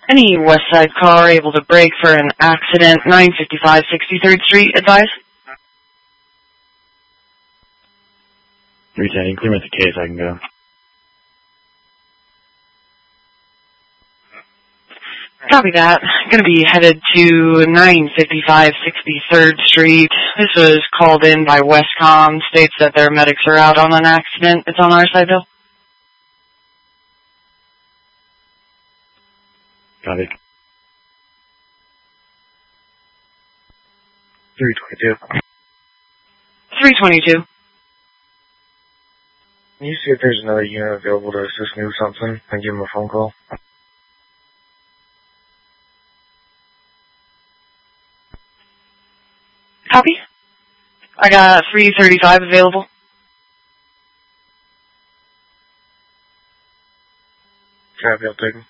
Any West Side car able to brake for an accident, 955 63rd Street, advise? 310, you clear with the case, I can go. Copy that. Gonna be headed to 955 63rd Street. This was called in by Westcom. States that their medics are out on an accident. It's on our side, Bill. Copy. 322. 322. Can you see if there's another unit available to assist me with something and give him a phone call? Copy. I got 335 available. Copy, I'll take him.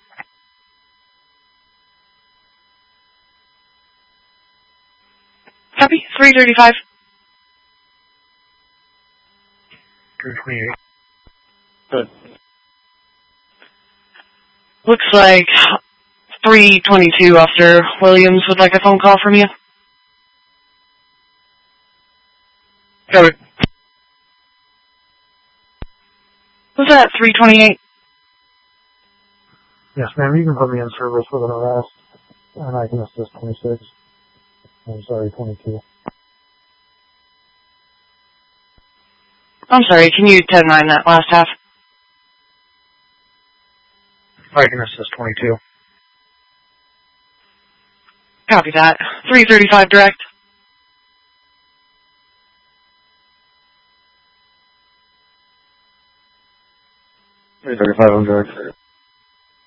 Copy. 335. 328. Good. Looks like 322 Officer Williams would like a phone call from you. Copy. Was that 328? Yes, ma'am, you can put me in service with an arrest, and I can assist 26. I'm sorry, 22. I'm sorry, can you 10-9 that last half? I can assist 22. Copy that. 335 direct. 335 on direct.